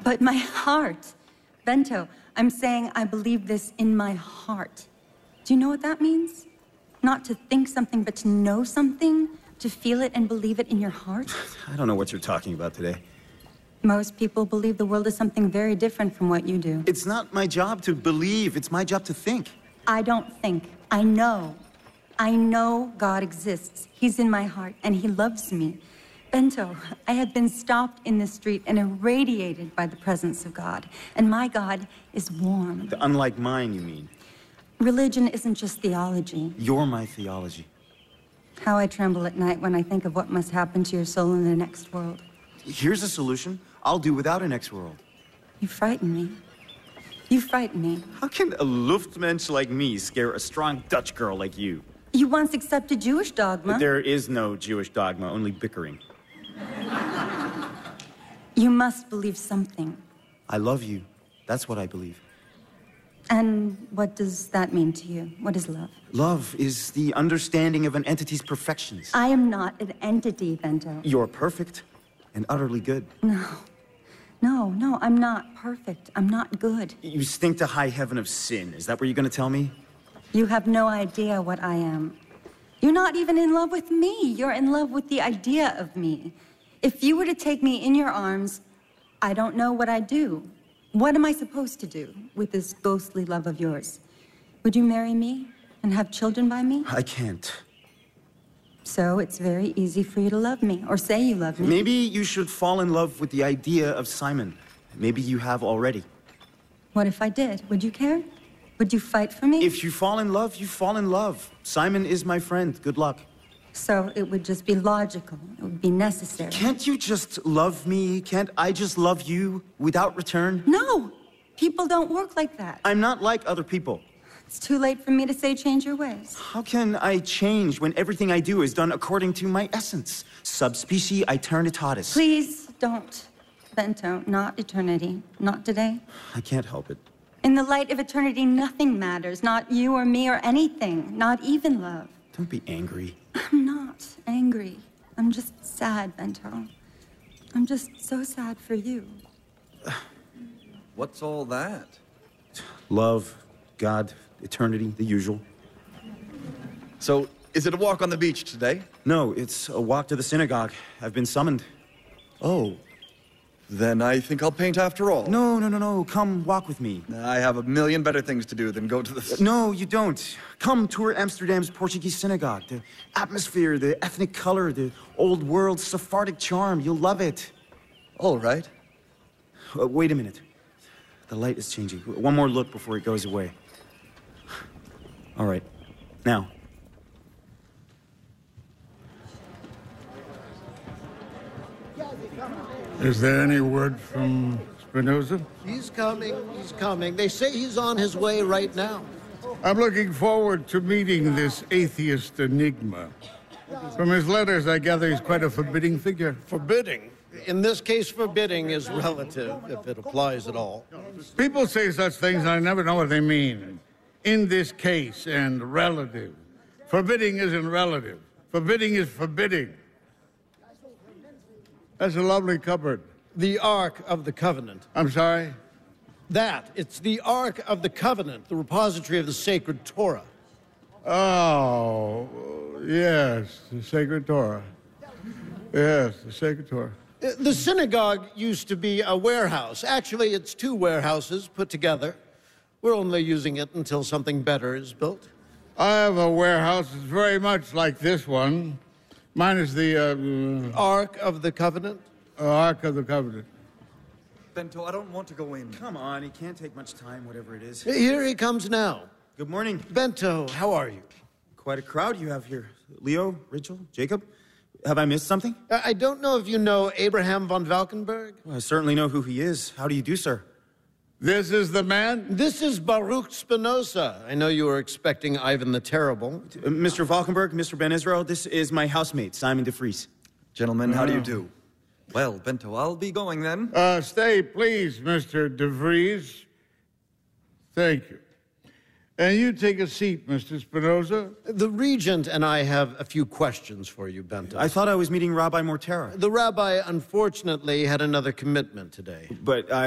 But my heart, Bento, I'm saying I believe this in my heart. Do you know what that means? Not to think something, but to know something, to feel it and believe it in your heart? I don't know what you're talking about today. Most people believe the world is something very different from what you do. It's not my job to believe, it's my job to think. I don't think. I know. I know God exists. He's in my heart, and he loves me. Bento, I have been stopped in the street and irradiated by the presence of God. And my God is warm. Unlike mine, you mean? Religion isn't just theology. You're my theology. How I tremble at night when I think of what must happen to your soul in the next world. Here's a solution. I'll do without a next world. You frighten me. You frighten me. How can a Luftmensch like me scare a strong Dutch girl like you? You once accepted Jewish dogma. There is no Jewish dogma, only bickering. You must believe something. I love you. That's what I believe. And what does that mean to you? What is love? Love is the understanding of an entity's perfections. I am not an entity, Bento. You're perfect and utterly good. No, I'm not perfect. I'm not good. You stink to high heaven of sin. Is that what you're going to tell me? You have no idea what I am. You're not even in love with me. You're in love with the idea of me. If you were to take me in your arms, I don't know what I'd do. What am I supposed to do with this ghostly love of yours? Would you marry me and have children by me? I can't. So it's very easy for you to love me, or say you love me. Maybe you should fall in love with the idea of Simon. Maybe you have already. What if I did? Would you care? Would you fight for me? If you fall in love, you fall in love. Simon is my friend. Good luck. So it would just be logical. It would be necessary. Can't you just love me? Can't I just love you without return? No! People don't work like that. I'm not like other people. It's too late for me to say change your ways. How can I change when everything I do is done according to my essence? Subspecie aeternitatis. Please don't, Bento. Not eternity. Not today. I can't help it. In the light of eternity, nothing matters. Not you or me or anything. Not even love. Don't be angry. I'm not angry. I'm just sad, Bento. I'm just so sad for you. What's all that? Love, God, eternity, the usual. So, is it a walk on the beach today? No, it's a walk to the synagogue. I've been summoned. Oh. Then I think I'll paint after all. No. Come walk with me. I have a million better things to do than go to the... No, you don't. Come tour Amsterdam's Portuguese synagogue. The atmosphere, the ethnic color, the old world Sephardic charm. You'll love it. All right. Wait a minute. The light is changing. One more look before it goes away. All right. Now. Is there any word from Spinoza? He's coming. They say he's on his way right now. I'm looking forward to meeting this atheist enigma. From his letters, I gather he's quite a forbidding figure. Forbidding? In this case, forbidding is relative, if it applies at all. People say such things, and I never know what they mean. In this case and relative. Forbidding isn't relative. Forbidding is forbidding. That's a lovely cupboard. The Ark of the Covenant. I'm sorry? It's the Ark of the Covenant, the repository of the sacred Torah. Oh, yes, the sacred Torah. Yes, the sacred Torah. The synagogue used to be a warehouse. Actually, it's two warehouses put together. We're only using it until something better is built. I have a warehouse that's very much like this one. Mine is the, Ark of the Covenant? Ark of the Covenant. Bento, I don't want to go in. Come on, it can't take much time, whatever it is. Here he comes now. Good morning. Bento, how are you? Quite a crowd you have here. Leo, Rachel, Jacob. Have I missed something? I don't know if you know Abraham von Valkenburg. Well, I certainly know who he is. How do you do, sir? This is the man? This is Baruch Spinoza. I know you were expecting Ivan the Terrible. Mr. Valkenburg, Mr. Ben Israel, this is my housemate, Simon de Vries. Gentlemen, how do you do? Well, Bento, I'll be going then. Stay, please, Mr. de Vries. Thank you. And you take a seat, Mr. Spinoza. The Regent and I have a few questions for you, Bento. I thought I was meeting Rabbi Mortera. The rabbi, unfortunately, had another commitment today. But